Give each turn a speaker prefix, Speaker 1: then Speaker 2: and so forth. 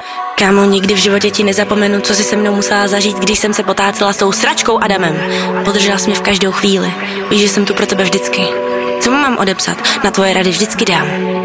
Speaker 1: Kámo, nikdy v životě ti nezapomenu, co jsi se mnou musela zažít, když jsem se potácela s tou sračkou Adamem. Podržela jsi mě v každou chvíli. Víš, že jsem tu pro tebe vždycky. Co mu mám odepsat? Na tvoje rady vždycky dám.